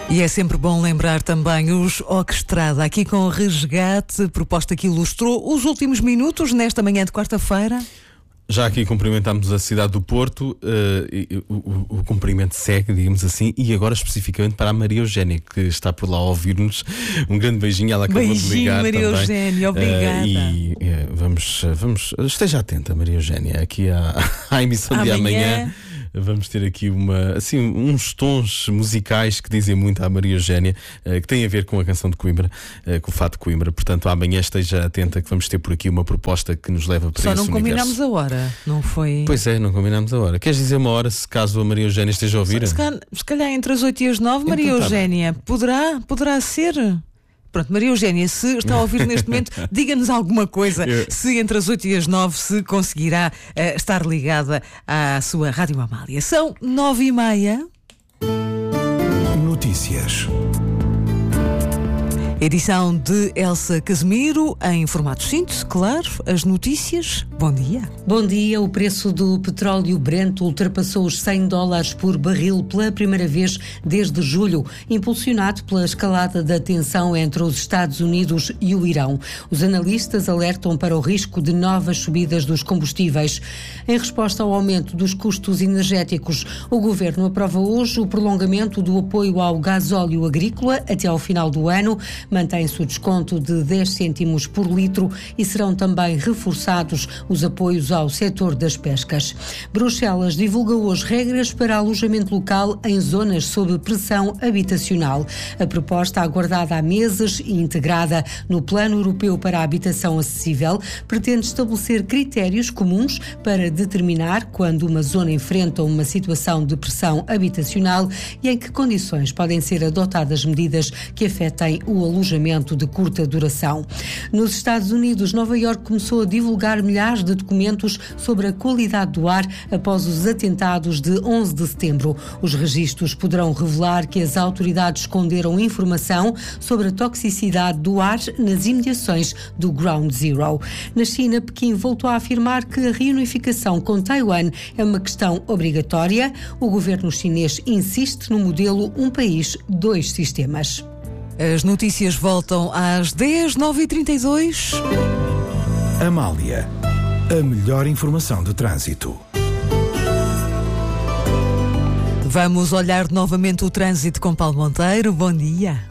E é sempre bom lembrar também os Orquestrada, aqui com o Resgate, proposta que ilustrou os últimos minutos nesta manhã de quarta-feira. Já aqui cumprimentámos a cidade do Porto, o cumprimento segue, digamos assim, e agora especificamente para a Maria Eugénia, que está por lá a ouvir-nos. Um grande beijinho, ela acabou de ligar Maria também. Eugénia, obrigada. Vamos, esteja atenta, Maria Eugénia, aqui à emissão de amanhã. Vamos ter aqui uns tons musicais que dizem muito à Maria Eugénia, que tem a ver com a canção de Coimbra, com o Fado de Coimbra. Portanto, amanhã esteja atenta que vamos ter por aqui uma proposta que nos leva para esse universo. Só não combinámos a hora, não foi? Pois é, não combinámos a hora. Queres dizer uma hora, se caso a Maria Eugénia esteja a ouvir? Se calhar entre as 8 e as 9, Maria Eugénia, poderá ser... Pronto, Maria Eugénia, se está a ouvir neste momento, diga-nos alguma coisa. Se entre as 8 e as 9 se conseguirá estar ligada à sua Rádio Amália. São 9h30. Notícias. Edição de Elsa Casemiro, em formato síntese, claro, as notícias. Bom dia. Bom dia. O preço do petróleo Brent ultrapassou os $100 por barril pela primeira vez desde julho, impulsionado pela escalada da tensão entre os Estados Unidos e o Irão. Os analistas alertam para o risco de novas subidas dos combustíveis. Em resposta ao aumento dos custos energéticos, o Governo aprova hoje o prolongamento do apoio ao gasóleo agrícola até ao final do ano. Mantém-se o desconto de 10 cêntimos por litro e serão também reforçados os apoios ao setor das pescas. Bruxelas divulga hoje regras para alojamento local em zonas sob pressão habitacional. A proposta, aguardada há meses e integrada no Plano Europeu para a Habitação Acessível, pretende estabelecer critérios comuns para determinar quando uma zona enfrenta uma situação de pressão habitacional e em que condições podem ser adotadas medidas que afetem o alojamento de curta duração. Nos Estados Unidos, Nova Iorque começou a divulgar milhares de documentos sobre a qualidade do ar após os atentados de 11 de setembro. Os registros poderão revelar que as autoridades esconderam informação sobre a toxicidade do ar nas imediações do Ground Zero. Na China, Pequim voltou a afirmar que a reunificação com Taiwan é uma questão obrigatória. O governo chinês insiste no modelo um país, dois sistemas. As notícias voltam às 10, 9h32. Amália, a melhor informação de trânsito. Vamos olhar novamente o trânsito com Paulo Monteiro. Bom dia.